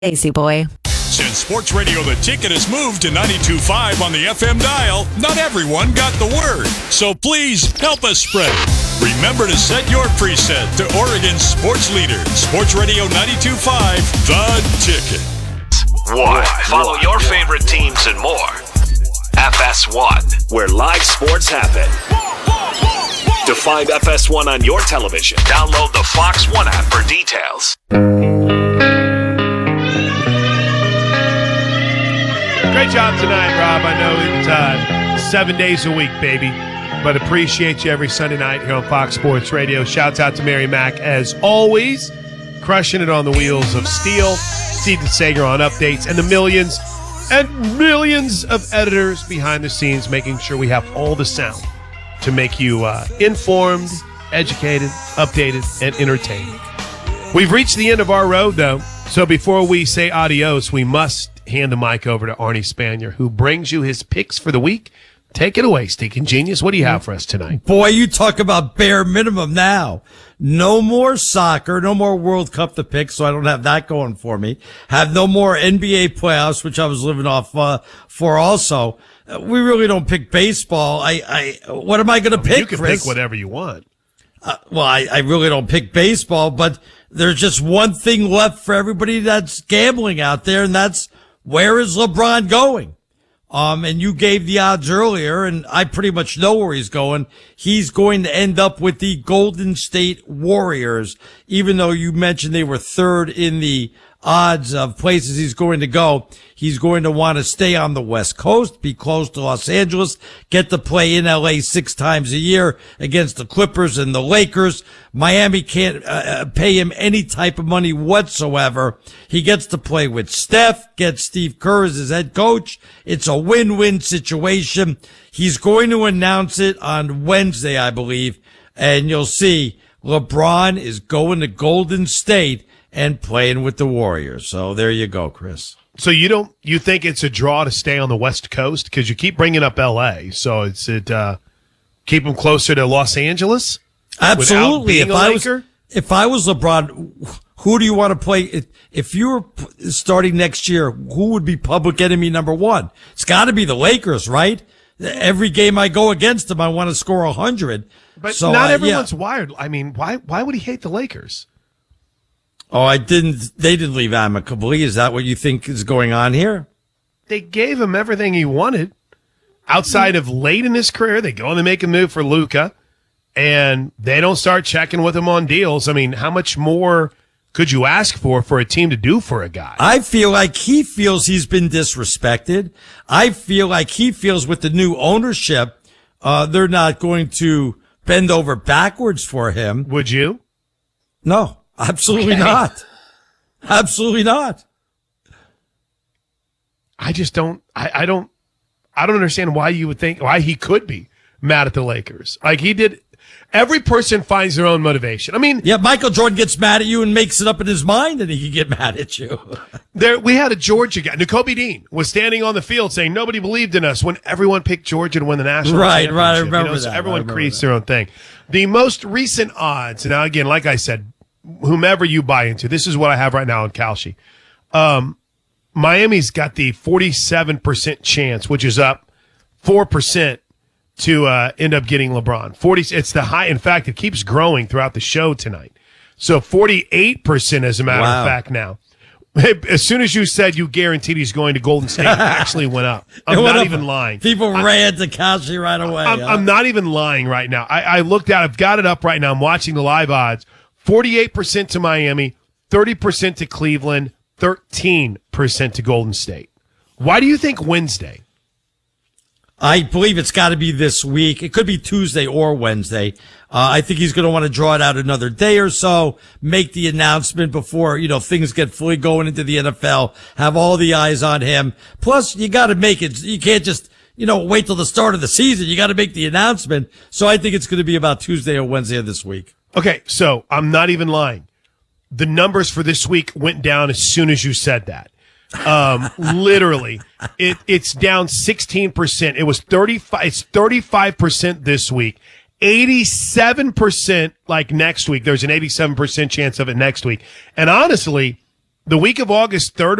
Lazy boy. Since Sports Radio The Ticket has moved to 92.5 on the FM dial, not everyone got the word. So please help us spread it. Remember to set your preset to Oregon's sports leader, Sports Radio 92.5, The Ticket. Follow your favorite teams and more. FS1, where live sports happen. To find FS1 on your television, download the Fox One app for details. Great job tonight, Rob. I know it's 7 days a week, baby, but appreciate you every Sunday night here on Fox Sports Radio. Shouts out to Mary Mack, as always, crushing it on the wheels of steel. Stephen Sager on updates, and the millions and millions of editors behind the scenes making sure we have all the sound to make you informed, educated, updated, and entertained. We've reached the end of our road, though, so before we say adios, we must hand the mic over to Arnie Spanier, who brings you his picks for the week. Take it away, Stinking Genius. What do you have for us tonight? Boy, you talk about bare minimum now. No more soccer, no more World Cup to pick, so I don't have that going for me. Have no more NBA playoffs, which I was living off for also. We really don't pick baseball. What am I going to pick, You can Chris? pick whatever you want. I really don't pick baseball, but there's just one thing left for everybody that's gambling out there, and that's where is LeBron going? And you gave the odds earlier, and I pretty much know where he's going. He's going to end up with the Golden State Warriors, even though you mentioned they were third in the odds of places he's going to go. He's going to want to stay on the West Coast, be close to Los Angeles, get to play in LA 6 times a year against the Clippers and the Lakers. Miami can't pay him any type of money whatsoever. He gets to play with Steph, gets Steve Kerr as his head coach. It's a win-win situation. He's going to announce it on Wednesday, I believe, and you'll see LeBron is going to Golden State and playing with the Warriors. So there you go, Chris. So you think it's a draw to stay on the West Coast? Because you keep bringing up L.A., so keep him closer to Los Angeles? Absolutely. If I was LeBron, who do you want to play? If you were starting next year, who would be public enemy number one? It's got to be the Lakers, right? Every game I go against them, I want to score 100. But so, not everyone's wired. I mean, why would he hate the Lakers? Oh, they didn't leave amicably. Is that what you think is going on here? They gave him everything he wanted. Outside of late in his career, they go and they make a move for Luka, and they don't start checking with him on deals. I mean, how much more could you ask for a team to do for a guy? I feel like he feels he's been disrespected. I feel like he feels with the new ownership, they're not going to bend over backwards for him. Would you? No. Absolutely not. Absolutely not. I just don't. I don't understand why you would think why he could be mad at the Lakers. Like he did. Every person finds their own motivation. I mean, yeah, Michael Jordan gets mad at you and makes it up in his mind, and he can get mad at you. We had a Georgia guy, N'Kobe Dean, was standing on the field saying nobody believed in us when everyone picked Georgia to win the national championship. Right. I remember that. So everyone creates their own thing. The most recent odds. Now, again, like I said, whomever you buy into, this is what I have right now in Kalshi. Miami's got the 47% chance, which is up 4% to end up getting LeBron. It's the high. In fact, it keeps growing throughout the show tonight. So 48%, as a matter of fact, now. As soon as you said you guaranteed he's going to Golden State, it actually went up. I'm not even lying. People ran to Kalshi right away. I'm not even lying right now. I looked at it. I've got it up right now. I'm watching the live odds. 48% to Miami, 30% to Cleveland, 13% to Golden State. Why do you think Wednesday? I believe it's got to be this week. It could be Tuesday or Wednesday. I think he's going to want to draw it out another day or so, make the announcement before, things get fully going into the NFL, have all the eyes on him. Plus, you got to make it. You can't just, wait till the start of the season. You got to make the announcement. So I think it's going to be about Tuesday or Wednesday of this week. Okay, so I'm not even lying. The numbers for this week went down as soon as you said that. Literally, it's down 16%. It was 35. It's 35% this week. 87% like next week. There's an 87% chance of it next week. And honestly, the week of August 3rd